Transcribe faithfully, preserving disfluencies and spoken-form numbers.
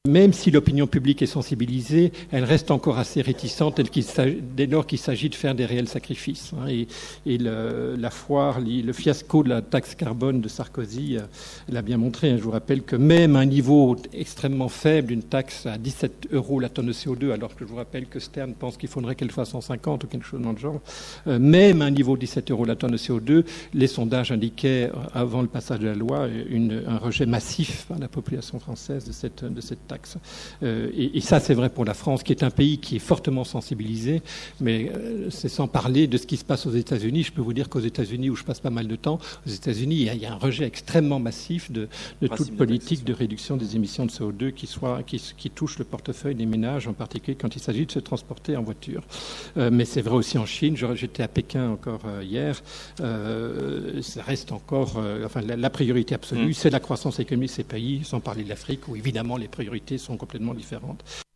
Même si l'opinion publique est sensibilisée, elle reste encore assez réticente dès lors qu'il s'agit de faire des réels sacrifices. Et, et le, la foire, le fiasco de la taxe carbone de Sarkozy l'a bien montré. Je vous rappelle que même un niveau extrêmement faible d'une taxe à dix-sept euros la tonne de C O deux, alors que je vous rappelle que Stern pense qu'il faudrait qu'elle fasse cent cinquante ou quelque chose dans le genre, même un niveau de dix-sept euros la tonne de C O deux, les sondages indiquaient avant le passage de la loi une, un rejet massif par la population française de cette, de cette taxe. Euh, et, et ça, c'est vrai pour la France, qui est un pays qui est fortement sensibilisé, mais euh, c'est sans parler de ce qui se passe aux États-Unis. Je peux vous dire qu'aux États-Unis, où je passe pas mal de temps, aux États-Unis, il y a, il y a un rejet extrêmement massif de, de toute politique de réduction des émissions de C O deux qui, soit, qui, qui touche le portefeuille des ménages, en particulier quand il s'agit de se transporter en voiture. Euh, mais c'est vrai aussi en Chine. J'étais à Pékin encore euh, hier. Euh, ça reste encore... Euh, enfin, la, la priorité absolue, mmh. c'est la croissance économique de ces pays, sans parler de l'Afrique, où évidemment les priorités sont complètement différentes.